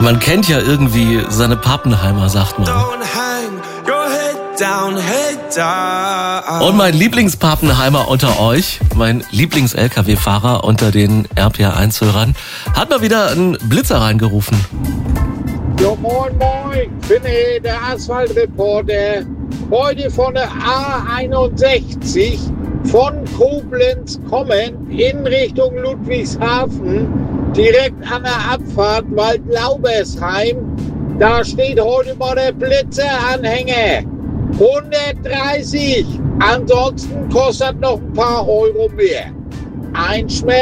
Man kennt ja irgendwie seine Pappenheimer, sagt man. Und mein Lieblingspappenheimer unter euch, mein Lieblings-LKW-Fahrer unter den RPA1-Hörern, hat mal wieder einen Blitzer reingerufen. Jo, moin, bin der Asphaltreporter. Heute von der A61 von Koblenz kommen in Richtung Ludwigshafen, direkt an der Abfahrt Waldlaubersheim. Da steht heute mal der Blitzeranhänger. 130. Ansonsten kostet noch ein paar Euro mehr. Ein Schmerz.